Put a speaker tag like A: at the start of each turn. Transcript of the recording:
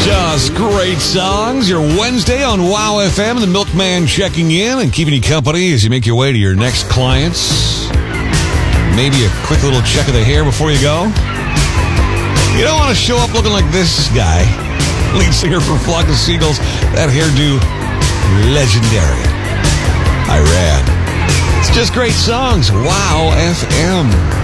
A: Just great songs. Your Wednesday on Wow FM. The Milkman checking in and keeping you company as you make your way to your next clients. Maybe a quick little check of the hair before you go. You don't want to show up looking like this guy, lead singer for Flock of Seagulls. That hairdo, legendary. Iran. It's just great songs. Wow FM.